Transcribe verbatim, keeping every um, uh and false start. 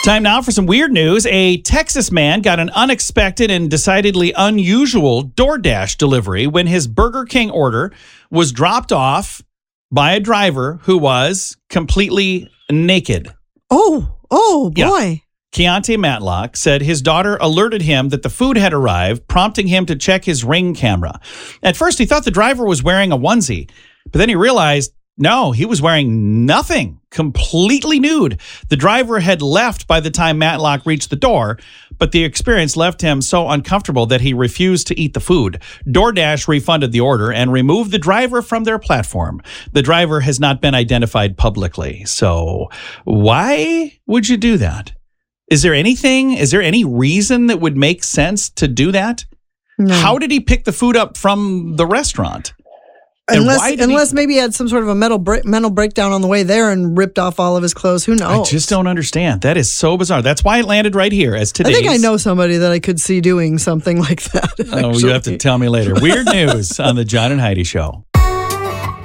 Time now for some weird news. A Texas man got an unexpected and decidedly unusual DoorDash delivery when his Burger King order was dropped off by a driver who was completely naked. Oh, oh boy. Yeah. Keontae Matlock said his daughter alerted him that the food had arrived, prompting him to check his Ring camera. At first, he thought the driver was wearing a onesie, but then he realized, no, he was wearing nothing, completely nude. The driver had left by the time Matlock reached the door, but the experience left him so uncomfortable that he refused to eat the food. DoorDash refunded the order and removed the driver from their platform. The driver has not been identified publicly. So why would you do that? Is there anything, is there any reason that would make sense to do that? No. How did he pick the food up from the restaurant? Unless, unless he, maybe he had some sort of a mental break, mental breakdown on the way there and ripped off all of his clothes. Who knows? I just don't understand. That is so bizarre. That's why it landed right here as today's. I think I know somebody that I could see doing something like that. Oh, you have to tell me later. Weird news on the John and Heidi Show.